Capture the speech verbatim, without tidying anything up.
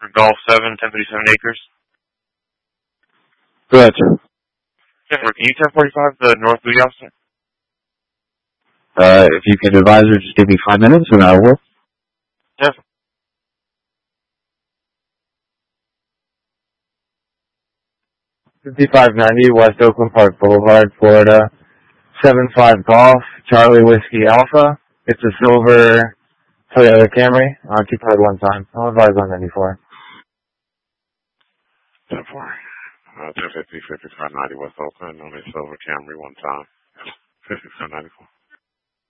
Golf seven, ten thirty-seven acres. Go ahead, sir. Denver, can you ten forty-five the North Booty Officer? Uh, if you can advise her, just give me five minutes and I will. Yes. fifty-five ninety West Oakland Park Boulevard, Florida. seven five Golf, Charlie Whiskey Alpha. It's a silver Toyota Camry, occupied one time. I'll advise on ninety-four. ten four. Uh, ten fifty, fifty-five ninety West Oakland, on a silver Camry one time. fifty-five ninety-four.